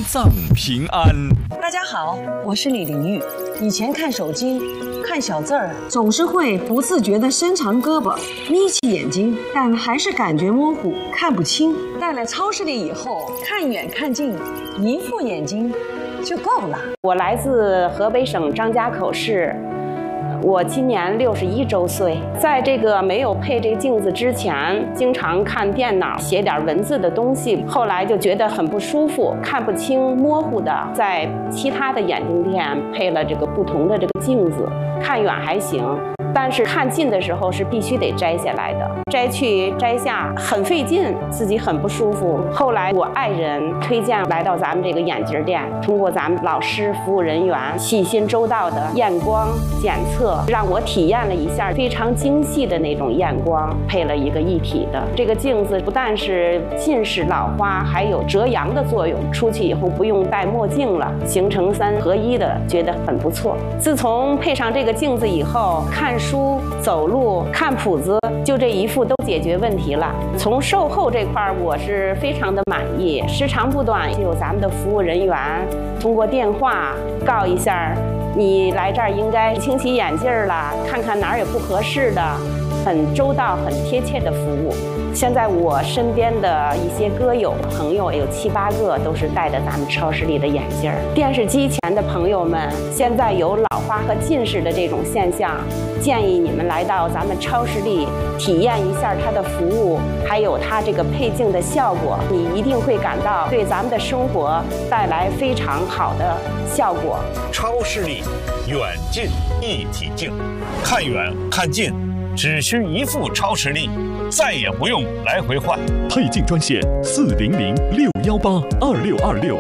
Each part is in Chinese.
藏平安。 大家好，我是李玲玉。以前看手机看小字儿，总是会不自觉地伸长胳膊眯起眼睛，但还是感觉模糊，看不清。到了超市里以后，看远看近，一副眼睛就够了。 我来自河北省张家口市，我今年61周岁。在这个没有配这个镜子之前，经常看电脑写点文字的东西，后来就觉得很不舒服，看不清，模糊的。在其他的眼镜店配了这个不同的这个镜子，看远还行，但是看近的时候是必须得摘下来的，摘去摘下很费劲，自己很不舒服。后来我爱人推荐来到咱们这个眼镜店，通过咱们老师服务人员细心周到的验光检测，让我体验了一下非常精细的那种验光，配了一个一体的这个镜子，不但是近视老花，还有遮阳的作用，出去以后不用戴墨镜了，形成3合1的，觉得很不错。自从配上这个镜子以后，看书、走路、看谱子，就这一副都解决问题了。从售后这块我是非常的满意，时长不短，就有咱们的服务人员通过电话告一下，你来这儿应该清洗眼镜了，看看哪儿有不合适的，很周到、很贴切的服务。现在我身边的一些歌友朋友有7、8个都是戴着咱们超市里的眼镜。电视机前的朋友们，现在有老花和近视的这种现象，建议你们来到咱们超市里体验一下它的服务，还有它这个配镜的效果，你一定会感到对咱们的生活带来非常好的效果。 超视力远近一体镜，看远看近只需一副超视力，再也不用来回换。 配镜专线400-618-2626。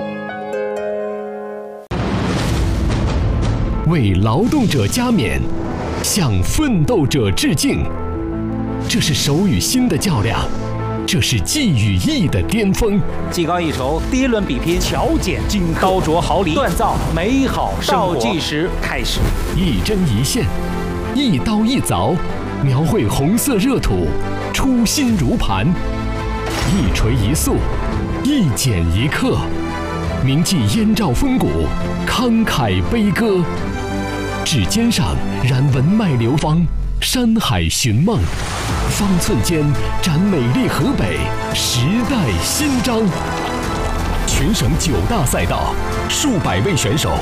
为劳动者加冕，向奋斗者致敬。这是手与心的较量，这是技与艺的巅峰。 技高一筹，第一轮比拼，巧剪金刀琢毫厘，锻造美好生活。倒计时开始， 一针一线，一刀一凿，描绘红色热土，初心如磐；一锤一塑，一剪一刻，铭记燕赵风骨，慷慨悲歌。指尖上燃文脉流芳，山海寻梦，方寸间展美丽河北，时代新章。全省9大赛道，数百位选手，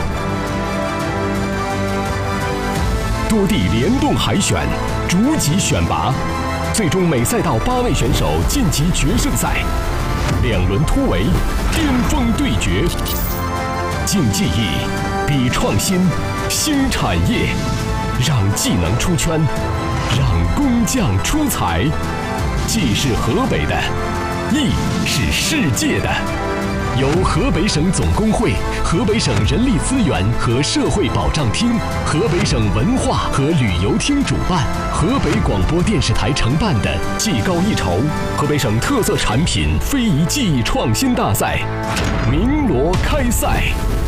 多地联动海选，逐级选拔，最终每赛道8位选手晋级决胜赛。2轮突围，巅峰对决。竞技艺，比创新，新产业，让技能出圈，让工匠出彩。技是河北的，艺是世界的。由河北省总工会、河北省人力资源和社会保障厅、河北省文化和旅游厅主办，河北广播电视台承办的技高一筹河北省特色产品非遗技艺创新大赛鸣锣开赛。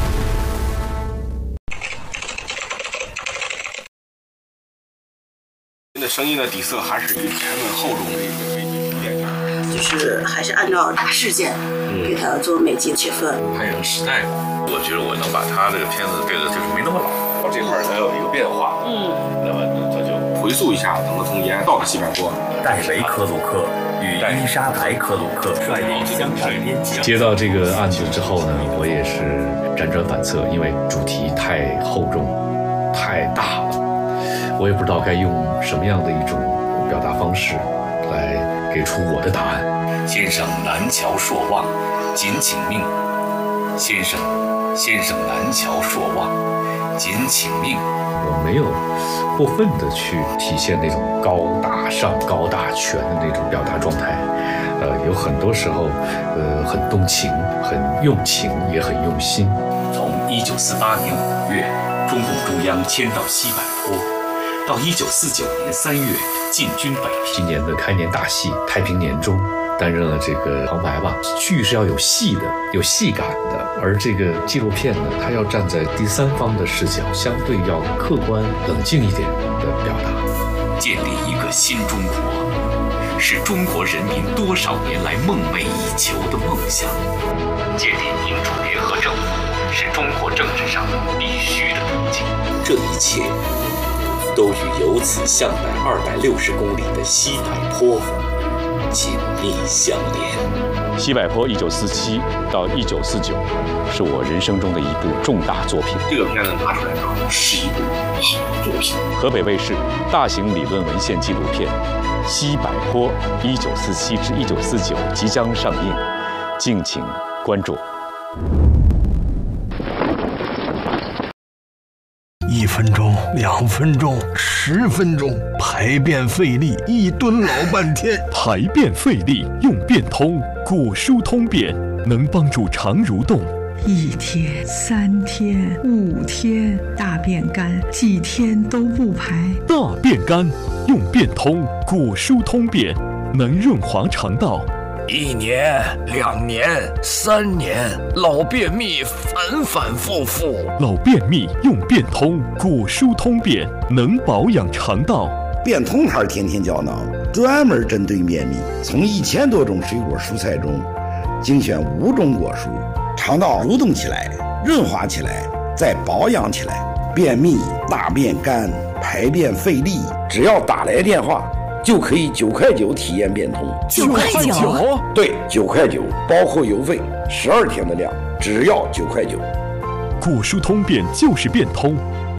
声音的底色还是以沉稳厚重的一个电影， 就是还是按照大事件给它做每集切分， 还有时代，我觉得我能把他这个片子对的就是没那么老， 这块它有一个变化，那么它就回溯一下，等从延安到了西柏坡， 戴维·克鲁克与伊莎白·克鲁克率领香港编辑。 接到这个案子之后呢，我也是辗转反侧，因为主题太厚重、太大了。我也不知道该用什么样的一种表达方式来给出我的答案。 先生南桥朔望，谨请命。先生南桥朔望，谨请命。 我没有过分的去体现那种高大上、高大全的那种表达状态。有很多时候，很动情、很用情，也很用心。 从1948年5月，中共中央迁到西柏坡。到1949年3月进军北平。 今年的开年大戏《太平年中》担任了这个旁白吧。剧是要有戏的，有戏感的，而这个纪录片呢，它要站在第三方的视角，相对要客观冷静一点的表达。 建立一个新中国，是中国人民多少年来梦寐以求的梦想。建立民主联合政上必须的途径。 这一切都与游此向北260公里的西柏坡紧密相连。 西柏坡1947到1949是我人生中的一部重大作品。 这个片子拿出来之后是一部好作品。 河北卫视大型理论文献纪录片《西柏坡1947至1949》即将上映，敬请关注。 1分钟、2分钟、10分钟，排便费力，一蹲老半天。 排便费力用便通，果蔬通便能帮助肠蠕动。 1天、3天、5天，大便干，几天都不排。 大便干用便通，果蔬通便能润滑肠道。 1年、2年、3年，老便秘反反复复。 老便秘用便通，果蔬通便能保养肠道。 便通牌天天胶囊专门针对便秘，从1000多种水果蔬菜中精选5种果蔬，肠道蠕动起来，润滑起来，再保养起来。便秘、大便干、排便费力，只要打来电话就可以9块9体验便通。 9块9？ 对，9块9，包括邮费，12天的量，只要9块9。 果蔬通便就是便通。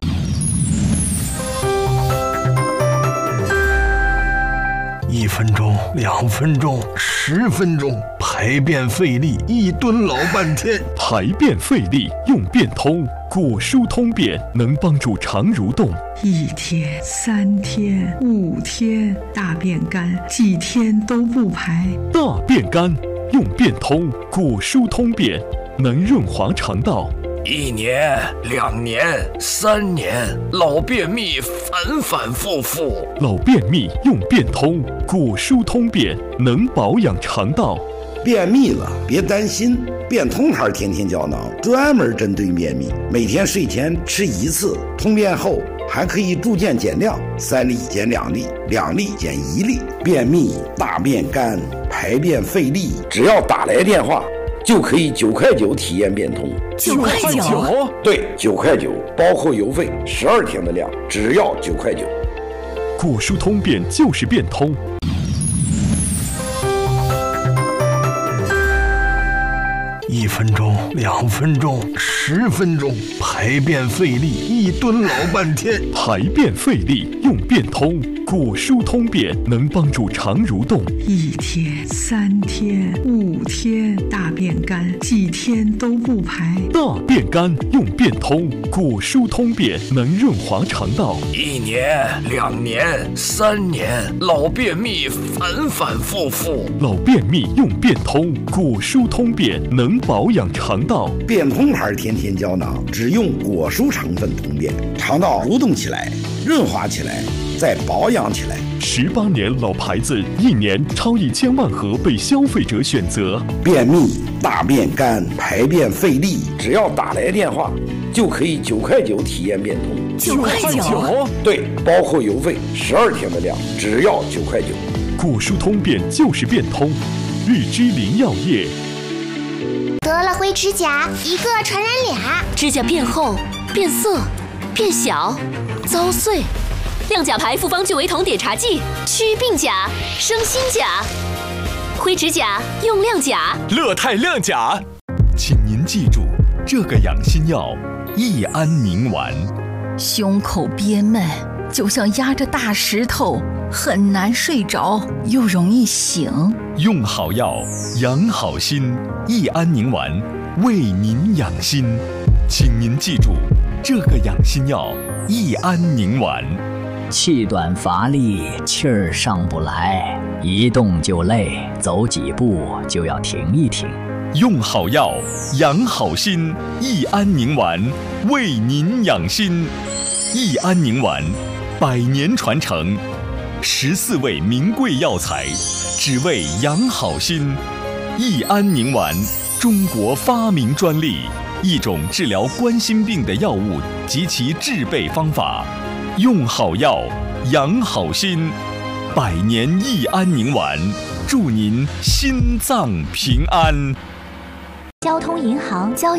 1分钟、2分钟、10分钟，排便费力，一蹲老半天。 排便费力用便通，果蔬通便能帮助肠蠕动。 1天、3天、5天，大便干，几天都不排。 大便干用便通，果蔬通便能润滑肠道。 1年、2年、3年，老便秘反反复复。 老便秘用便通，果蔬通便能保养肠道。 便秘了别担心，便通牌天天胶囊专门针对便秘，每天睡前吃1次，通便后还可以逐渐减量，3粒减2粒，2粒减1粒。便秘、大便干、排便费力，只要打来电话就可以9块9体验便通。 9块9？ 对，9块9，包括邮费，12天的量，只要9块9。 果蔬通便就是便通。 1分钟、2分钟、10分钟，排便费力，一蹲老半天。 排便费力用便通，果蔬通便能帮助肠蠕动。 1天、3天、5天，大便干，几天都不排。 大便干用便通，果蔬通便能润滑肠道。 1年、2年、3年，老便秘反反复复。 老便秘用便通，果蔬通便能保养肠道。 便通牌天天胶囊只用果蔬成分通便，肠道蠕动起来，润滑起来，再保养起来。 18年老牌子，1年超1000万盒被消费者选择。 便秘、大便干、排便费力，只要打来电话就可以9块9体验便通。 9块9？ 对，包括邮费，12天的量，只要9块9。 果蔬通便就是便通，日之林药业。 得了灰指甲，一个传染俩， 指甲变厚、变色、变小、遭碎。亮甲牌复方聚维酮碘茶剂，祛病甲，生新甲。灰指甲用亮甲， 乐泰亮甲。请您记住这个养心药：益安宁丸。 胸口憋闷，就像压着大石头，很难睡着，又容易醒。 用好药，养好心。益安宁丸为您养心，请您记住这个养心药：益安宁丸。 气短乏力，气儿上不来，一动就累，走几步就要停一停。 用好药，养好心。益安宁丸为您养心。益安宁丸100年传承，14味名贵药材，只为养好心。益安宁丸，中国发明专利，一种治疗冠心病的药物及其制备方法。用好药，养好心。100年益安宁丸，祝您心脏平安。 交通银行交